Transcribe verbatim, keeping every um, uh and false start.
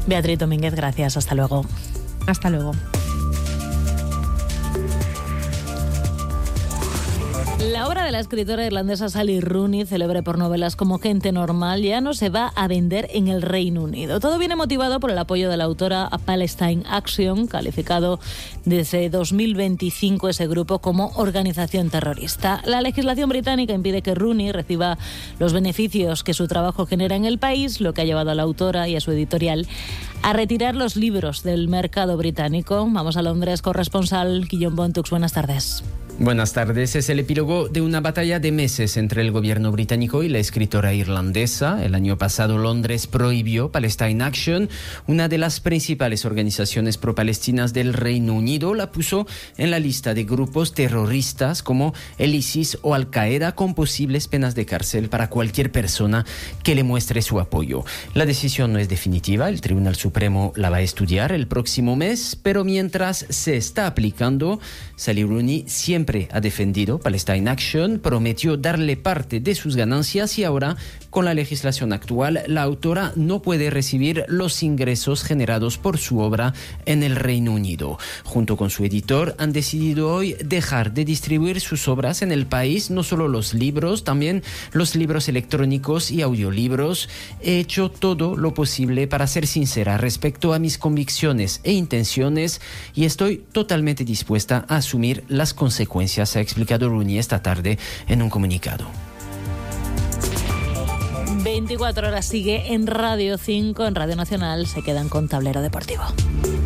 Beatriz Domínguez, gracias. Hasta luego. Hasta luego. La obra de la escritora irlandesa Sally Rooney, célebre por novelas como Gente Normal, ya no se va a vender en el Reino Unido. Todo viene motivado por el apoyo de la autora a Palestine Action, calificado desde dos mil veinticinco ese grupo como organización terrorista. La legislación británica impide que Rooney reciba los beneficios que su trabajo genera en el país, lo que ha llevado a la autora y a su editorial a retirar los libros del mercado británico. Vamos a Londres, corresponsal Guillaume Bontux. Buenas tardes. Buenas tardes. Es el epílogo de una batalla de meses entre el gobierno británico y la escritora irlandesa. El año pasado Londres prohibió Palestine Action, una de las principales organizaciones pro-palestinas del Reino Unido. La puso en la lista de grupos terroristas como el ISIS o Al-Qaeda, con posibles penas de cárcel para cualquier persona que le muestre su apoyo. La decisión no es definitiva. El Tribunal Supremo la va a estudiar el próximo mes, pero mientras se está aplicando, Sally Rooney siempre ha defendido Palestine Action, prometió darle parte de sus ganancias y ahora, con la legislación actual, la autora no puede recibir los ingresos generados por su obra en el Reino Unido. Junto con su editor, han decidido hoy dejar de distribuir sus obras en el país, no solo los libros, también los libros electrónicos y audiolibros. He hecho todo lo posible para ser sincera respecto a mis convicciones e intenciones y estoy totalmente dispuesta a asumir las consecuencias, ha explicado Rooney esta tarde en un comunicado. veinticuatro horas sigue en Radio cinco, en Radio Nacional. Se quedan con Tablero Deportivo.